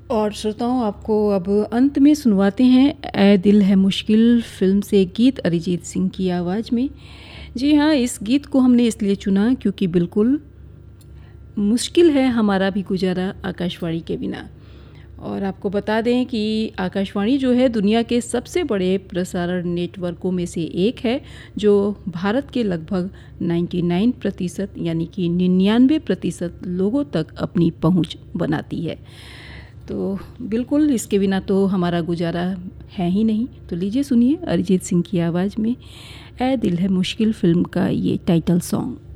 और श्रोताओं, आपको अब अंत में सुनवाते हैं ऐ दिल है मुश्किल फ़िल्म से गीत अरिजीत सिंह की आवाज़ में। जी हाँ, इस गीत को हमने इसलिए चुना क्योंकि बिल्कुल मुश्किल है हमारा भी गुजारा आकाशवाणी के बिना। और आपको बता दें कि आकाशवाणी जो है दुनिया के सबसे बड़े प्रसारण नेटवर्कों में से एक है, जो भारत के लगभग 99% यानी कि 99% लोगों तक अपनी पहुंच बनाती है। तो बिल्कुल इसके बिना तो हमारा गुजारा है ही नहीं। तो लीजिए सुनिए अरिजीत सिंह की आवाज़ में ऐ दिल है मुश्किल फ़िल्म का ये टाइटल सॉन्ग।